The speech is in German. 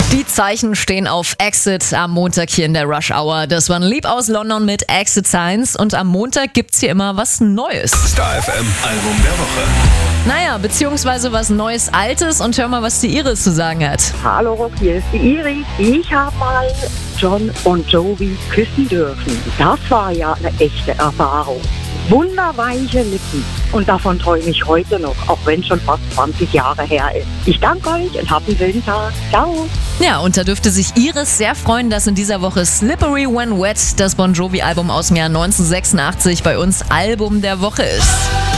Die Zeichen stehen auf Exit am Montag hier in der Rush Hour. Das war ein Lied aus London mit Exit Signs und am Montag gibt's hier immer was Neues. Star FM Album der Woche. Naja, beziehungsweise was Neues, Altes und hör mal, was die Iris zu sagen hat. Hallo Rock, hier ist die Iris. Ich habe mal John Bon Jovi küssen dürfen. Das war ja eine echte Erfahrung. Wunderweiche Lippen. Und davon träume ich heute noch, auch wenn schon fast 20 Jahre her ist. Ich danke euch und habt einen schönen Tag. Ciao. Ja, und da dürfte sich Iris sehr freuen, dass in dieser Woche Slippery When Wet, das Bon Jovi-Album aus dem Jahr 1986, bei uns Album der Woche ist.